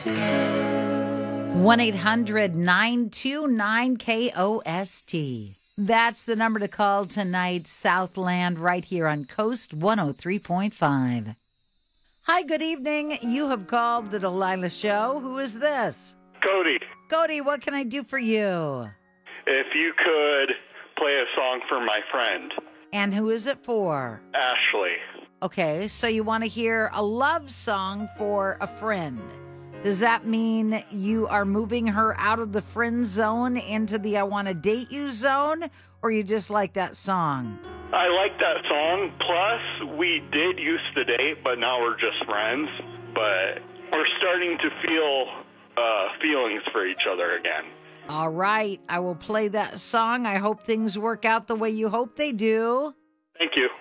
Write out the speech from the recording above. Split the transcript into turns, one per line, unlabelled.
1-800-929-KOST. That's the number to call tonight, Southland, right here on Coast 103.5. Hi, good evening. You have called the Delilah Show. Who is this?
Cody,
Cody, what can I do for you?
if you could play a song for my friend,
And who is it for?
Ashley.
Okay, so you want to hear a love song for a friend. Does that mean you are moving her out of the friend zone into the I want to date you zone, or you just like that song?
I like that song. Plus, we did used to date, but now we're just friends. But we're starting to feel feelings for each other again.
All right, I will play that song. I hope things work out the way you hope they do.
Thank you.